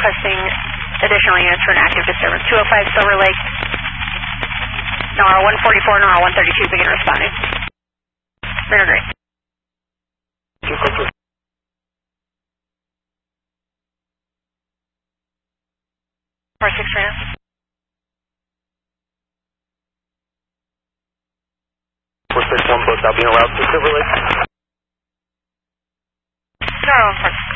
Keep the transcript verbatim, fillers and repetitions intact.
requesting additional units for an active disturbance. two oh five Silver Lake. N R one forty-four, N R one thirty-two, begin responding. Radar great. four six right now. four six one, both now being allowed to Silver Lake. No,